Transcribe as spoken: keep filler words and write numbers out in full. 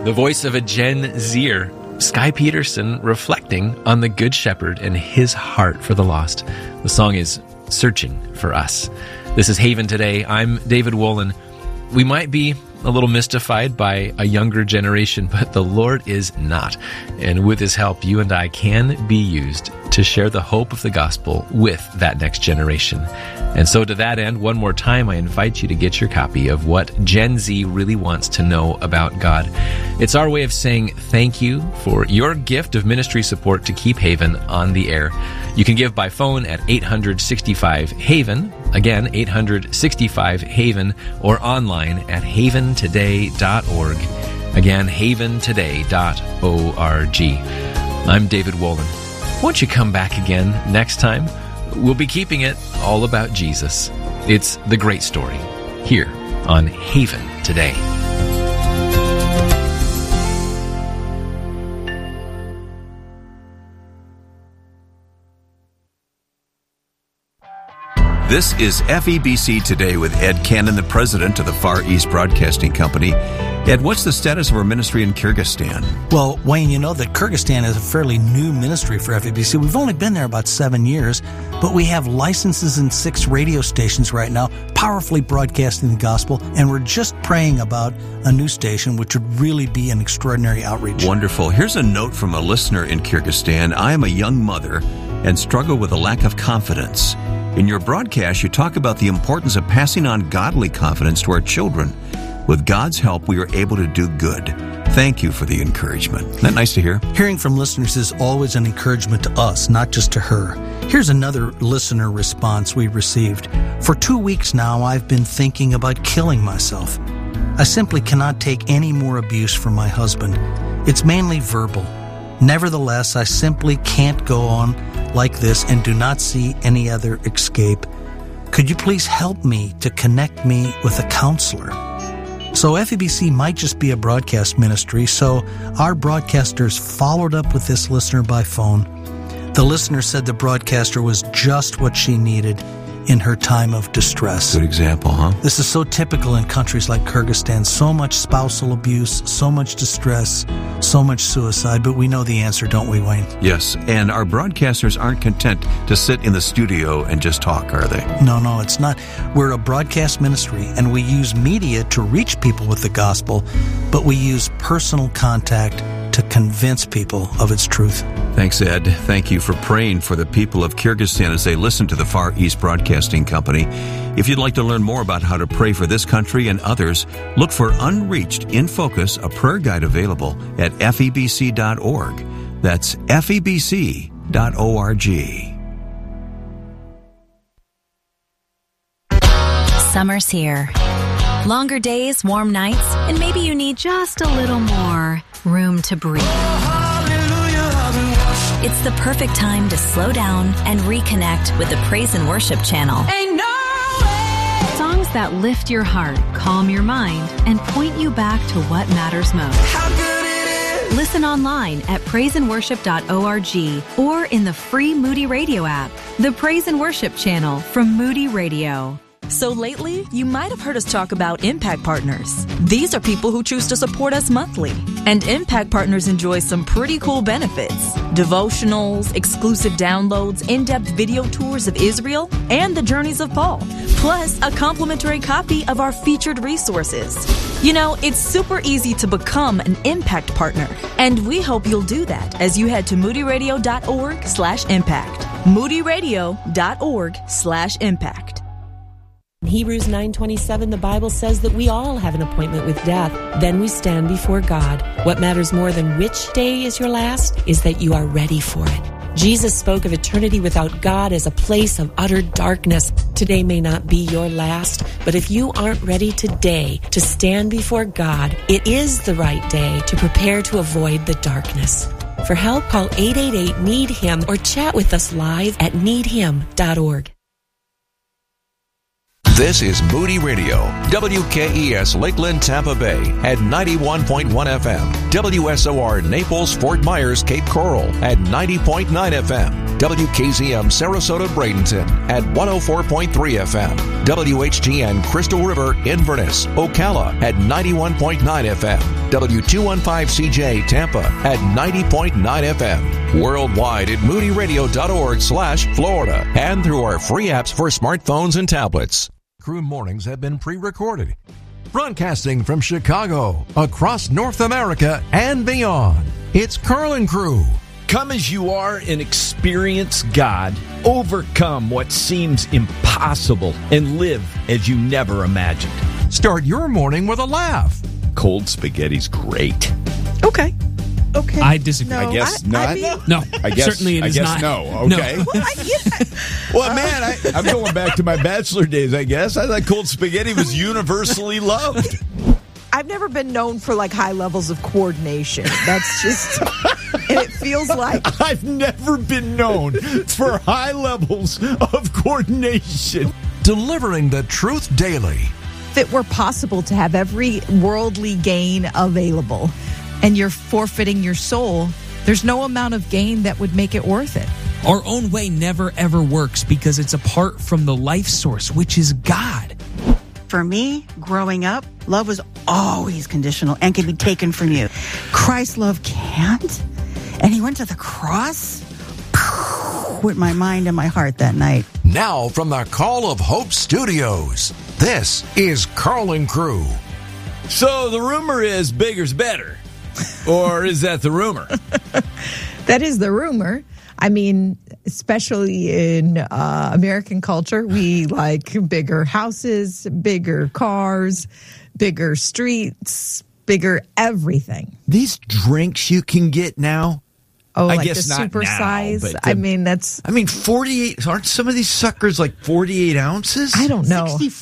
the voice of a Gen Zer, Sky Peterson, reflecting on the Good Shepherd and his heart for the lost. The song is Searching for Us. This is Haven Today. I'm David Wolin. We might be a little mystified by a younger generation, but the Lord is not. And with his help, you and I can be used to share the hope of the gospel with that next generation. And so to that end, one more time, I invite you to get your copy of What Gen Z Really Wants to Know About God. It's our way of saying thank you for your gift of ministry support to keep Haven on the air. You can give by phone at eight hundred sixty-five HAVEN, again, eight hundred sixty-five HAVEN, or online at haven today dot org. Again, haven today dot org. I'm David Wolin. Won't you come back again next time? We'll be keeping it all about Jesus. It's the great story here on Haven Today. This is F E B C Today with Ed Cannon, the president of the Far East Broadcasting Company. Ed, what's the status of our ministry in Kyrgyzstan? Well, Wayne, you know that Kyrgyzstan is a fairly new ministry for F E B C. We've only been there about seven years, but we have licenses in six radio stations right now, powerfully broadcasting the gospel, and we're just praying about a new station, which would really be an extraordinary outreach. Wonderful. Here's a note from a listener in Kyrgyzstan. I am a young mother and struggle with a lack of confidence. In your broadcast, you talk about the importance of passing on godly confidence to our children. With God's help, we are able to do good. Thank you for the encouragement. Isn't that nice to hear? Hearing from listeners is always an encouragement to us, not just to her. Here's another listener response we received. For two weeks now, I've been thinking about killing myself. I simply cannot take any more abuse from my husband. It's mainly verbal. Nevertheless, I simply can't go on like this and do not see any other escape. Could you please help me to connect me with a counselor? So F E B C might just be a broadcast ministry, so our broadcasters followed up with this listener by phone. The listener said the broadcaster was just what she needed in her time of distress. Good example, huh? This is so typical in countries like Kyrgyzstan. So much spousal abuse, so much distress, so much suicide, but we know the answer, don't we, Wayne? Yes, and our broadcasters aren't content to sit in the studio and just talk, are they? No, no, it's not. We're a broadcast ministry, and we use media to reach people with the gospel, but we use personal contact to convince people of its truth. Thanks, Ed. Thank you for praying for the people of Kyrgyzstan as they listen to the Far East Broadcasting Company. If you'd like to learn more about how to pray for this country and others, look for Unreached in Focus, a prayer guide available at F E B C dot org. That's F E B C dot org. Summer's here. Longer days, warm nights, and maybe you need just a little more room to breathe. It's the perfect time to slow down and reconnect with the Praise and Worship channel. Ain't no way. Songs that lift your heart, calm your mind, and point you back to what matters most. How good it is. Listen online at praise and worship dot org or in the free Moody Radio app. The Praise and Worship channel from Moody Radio. So lately, you might have heard us talk about Impact Partners. These are people who choose to support us monthly. And Impact Partners enjoy some pretty cool benefits. Devotionals, exclusive downloads, in-depth video tours of Israel, and the journeys of Paul. Plus, a complimentary copy of our featured resources. You know, it's super easy to become an Impact Partner. And we hope you'll do that as you head to moody radio dot org slash impact. moody radio dot org slash impact. In Hebrews nine twenty-seven, the Bible says that we all have an appointment with death. Then we stand before God. What matters more than which day is your last is that you are ready for it. Jesus spoke of eternity without God as a place of utter darkness. Today may not be your last, but if you aren't ready today to stand before God, it is the right day to prepare to avoid the darkness. For help, call eight eight eight, need him or chat with us live at need him dot org. This is Moody Radio, W K E S Lakeland, Tampa Bay at ninety-one point one F M, W S O R Naples, Fort Myers, Cape Coral at ninety point nine F M, W K Z M Sarasota, Bradenton at one oh four point three F M, W H G N Crystal River, Inverness, Ocala at ninety-one point nine F M, W two fifteen C J Tampa at ninety point nine F M. Worldwide at moody radio dot org slash Florida and through our free apps for smartphones and tablets. Crew mornings have been pre-recorded. Broadcasting from Chicago, across North America and beyond, it's Carlin Crew. Come as you are and experience God. Overcome what seems impossible and live as you never imagined. Start your morning with a laugh. Cold spaghetti's great. Okay. Okay. I disagree. No, I guess I, not. I mean, No, I guess, certainly it I is guess not. no. Okay. No. well, I, yeah, Well, man, I, I'm going back to my bachelor days, I guess. I thought cold spaghetti was universally loved. I've never been known for like high levels of coordination. That's just, and it feels like I've never been known for high levels of coordination. Delivering the truth daily. if it were possible to have every worldly gain available and you're forfeiting your soul, there's no amount of gain that would make it worth it. Our own way never ever works because it's apart from the life source, which is God. For me, growing up, love was always conditional and could be taken from you. Christ's love can't. And he went to the cross with my mind and my heart that night. Now from the Call of Hope Studios, this is Carlin Crew. So the rumor is bigger's better. Or is that the rumor? That is the rumor. I mean, especially in uh, American culture, we like bigger houses, bigger cars, bigger streets, bigger everything. These drinks you can get now. Oh, I like guess the not super now, size. but, I um, mean, that's. I mean, forty-eight. Aren't some of these suckers like forty-eight ounces? I don't know.